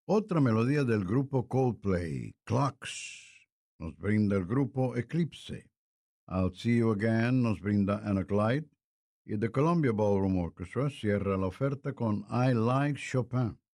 Otra melodía del grupo Coldplay, Clocks, nos brinda el grupo Eclipse. I'll See You Again nos brinda Anna Clyde. Y The Columbia Ballroom Orchestra cierra la oferta con I Like Chopin.